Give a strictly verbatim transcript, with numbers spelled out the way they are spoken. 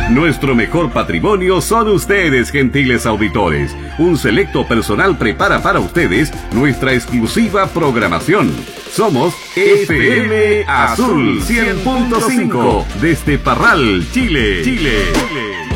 Nuestro mejor patrimonio son ustedes, gentiles auditores. Un selecto personal prepara para ustedes nuestra exclusiva programación. Somos F M Azul cien punto cinco desde Parral, Chile. Chile.